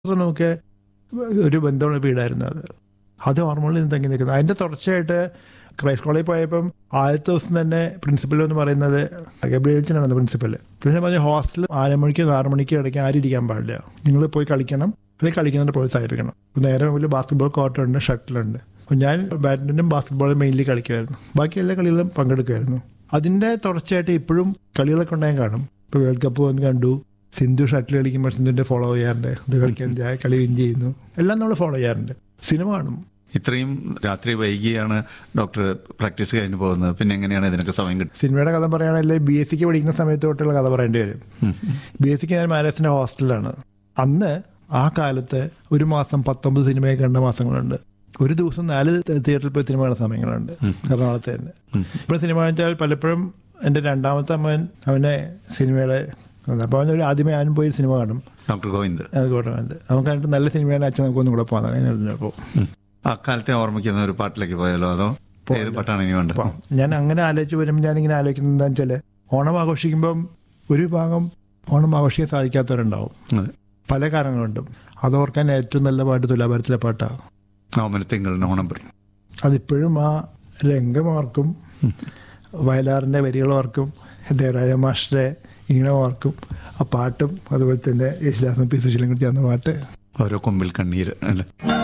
നമുക്ക് ഒരു ബന്ധമുള്ള വീടായിരുന്നു അത് ഓർമ്മകളിൽ നിന്ന് തങ്ങി നിൽക്കുന്നത്. അതിൻ്റെ തുടർച്ചയായിട്ട് ക്രൈസ്റ്റ് കോളേജിൽ പോയപ്പം ആദ്യത്തെ ദിവസം തന്നെ പ്രിൻസിപ്പൽ എന്ന് പറയുന്നത് ഗബ്രിയേൽച്ചനാണ് പ്രിൻസിപ്പൽ. പിന്നെ പറഞ്ഞ ഹോസ്റ്റലിൽ 5 മണിക്കോ 6 മണിക്കോ ഇടയ്ക്ക് ആരും ഇരിക്കാൻ പാടില്ല, നിങ്ങൾ പോയി കളിക്കണം, അല്ലെങ്കിൽ കളിക്കുന്നതിന് പ്രോത്സാഹിപ്പിക്കണം. നേരെ മുമ്പിൽ ബാസ്കറ്റ്ബോൾ കോർട്ടുണ്ട്, ഷട്ടിലുണ്ട്. അപ്പോൾ ഞാൻ ബാഡ്മിൻ്റനും ബാസ്കറ്റ്ബോളും മെയിൻലി കളിക്കുമായിരുന്നു, ബാക്കി എല്ലാ കളികളിലും പങ്കെടുക്കുമായിരുന്നു. അതിൻ്റെ തുടർച്ചയായിട്ട് ഇപ്പോഴും കളികളൊക്കെ ഉണ്ടായാൽ കാണും. ഇപ്പോൾ വേൾഡ് കപ്പ് വന്ന് കണ്ടു, സിന്ധു ഷട്ടിൽ കളിക്കുമ്പോൾ സിന്ധുവിൻ്റെ ഫോളോ ചെയ്യാറുണ്ട്, ഇത് കളിക്കാൻ കളി വിൻ ചെയ്യുന്നു, എല്ലാം നമ്മൾ ഫോളോ ചെയ്യാറുണ്ട്. സിനിമ കാണും. ഇത്രയും രാത്രി വൈകിയാണ് ഡോക്ടർ പ്രാക്ടീസ് കഴിഞ്ഞ് പോകുന്നത്, പിന്നെ എങ്ങനെയാണ് ഇതിനൊക്കെ സമയം കിട്ടുന്നത്? സിനിമയുടെ കഥ പറയുകയാണെങ്കിൽ BSc പഠിക്കുന്ന സമയത്ത് തൊട്ടുള്ള കഥ പറയേണ്ടി വരും. BSc ഞാൻ മാരേസിൻ്റെ ഹോസ്റ്റലിലാണ്. അന്ന് ആ കാലത്ത് ഒരു മാസം 19 സിനിമയൊക്കെ കണ്ട മാസങ്ങളുണ്ട്. ഒരു ദിവസം 4 തിയേറ്ററിൽ പോയി സിനിമ കാണുന്ന സമയങ്ങളുണ്ട് എറണാകുളത്ത് തന്നെ. ഇപ്പോൾ സിനിമ കാണിച്ചാൽ പലപ്പോഴും എൻ്റെ രണ്ടാമത്തെ അമ്മൻ അവനെ സിനിമയുടെ അപ്പോൾ അവനൊരു ആദ്യമേ അവനും പോയി സിനിമ കാണും. ഡോക്ടർ ഗോവിന്ദ് അവൻ കണ്ടിട്ട് നല്ല സിനിമയാണ്, അച്ഛൻ നമുക്കൊന്നും കൂടെ പോകാൻ അങ്ങനെ. അപ്പോൾ അക്കാലത്തെ ഓർമ്മിക്കുന്ന ഒരു പാട്ടിലേക്ക് പോയാലോ, അതോ ഏത് പാട്ടാണ് ഇനി വേണ്ടത്? ഞാൻ അങ്ങനെ ആലോചിച്ച് വരുമ്പോൾ ഞാനിങ്ങനെ ആലോചിക്കുന്നത് എന്താണെന്ന് വെച്ചാൽ, ഓണം ആഘോഷിക്കുമ്പം ഒരു ഭാഗം ഓണം ആഘോഷിക്കാൻ സാധിക്കാത്തവരുണ്ടാവും, പല കാരണങ്ങളുണ്ടും. അതോർക്കാൻ ഏറ്റവും നല്ല പാട്ട് തുലാഭാരത്തിലെ പാട്ടാണ് ഓമനത്തിങ്കളിന് ഓണം പറയും. അതിപ്പോഴും ആ രംഗമാർക്കും വയലാറിൻ്റെ വരികളോർക്കും ദേവരാജ മാസ്റ്ററെ ഇങ്ങനെ ഓർക്കും. ആ പാട്ടും അതുപോലെ തന്നെ യേശുദാസും പി സുശീലൻ കുട്ടി എന്ന പാട്ട് ഓരോ കൊമ്പിൽ കണ്ണീര് അല്ലേ.